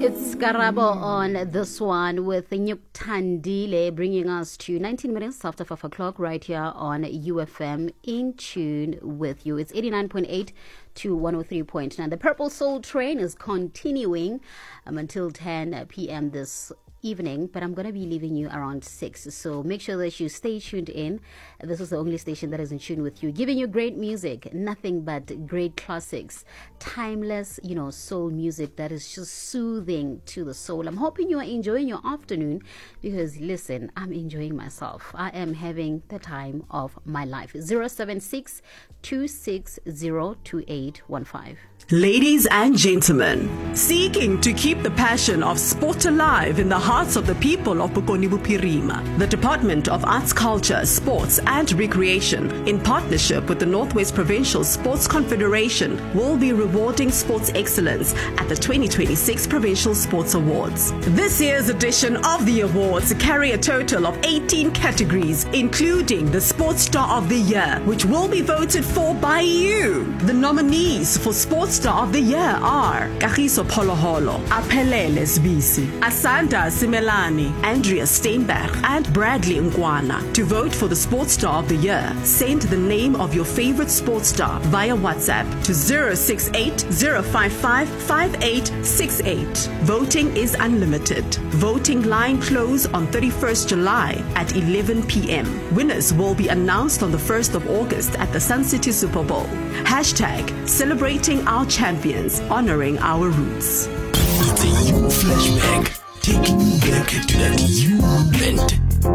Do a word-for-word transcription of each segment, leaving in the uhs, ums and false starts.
It's Karabo on this one with Nyuktandile bringing us to nineteen minutes after five o'clock right here on U F M, in tune with you. It's eighty-nine point eight to one oh three point nine. The Purple Soul Train is continuing um, until ten p.m. this evening, but I'm going to be leaving you around six, so make sure that you stay tuned in. This is the only station that is in tune with you, giving you great music, nothing but great classics, timeless, you know, soul music that is just soothing to the soul. I'm hoping you are enjoying your afternoon, because listen, I'm enjoying myself. I am having the time of my life. Zero seven six, two six zero, two eight one five. Ladies and gentlemen, seeking to keep the passion of sport alive in the hearts of the people of Bokoni Bophirima, the Department of Arts, Culture, Sports and Recreation, in partnership with the Northwest Provincial Sports Confederation, will be rewarding sports excellence at the twenty twenty-six Provincial Sports Awards. This year's edition of the awards carry a total of eighteen categories, including the Sports Star of the Year, which will be voted for by you. The nominees for Sports Star of the Year are Kagiso Poloholo, Aphelele Sbisi, Asanda Simelani, Andrea Steinberg, and Bradley Ngwana. To vote for the Sports Star of the Year, send the name of your favorite sports star via WhatsApp to zero six eight, zero five five, five eight six eight. Voting is unlimited. Voting line close on thirty-first July at eleven p.m. Winners will be announced on the first of August at the Sun City Super Bowl. Hashtag celebrating our champions, honoring our roots. It's a you flashback, taking you back to that you moment.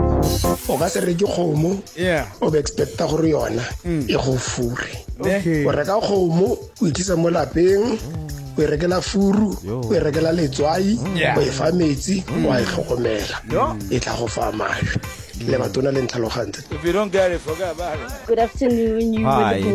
O ka se re ke khomo, yeah, o be expecta gore yona e go fure. Okay. O reka khomo, o itlisa mo lapeng, o e rekela furu, o e rekela letswai, o e fa metsi, o a e tlhokomela. E tla go fa mašwi. Le batona le ntlhalogantse. If you don't get it, forget about it. Good afternoon, you. Hi.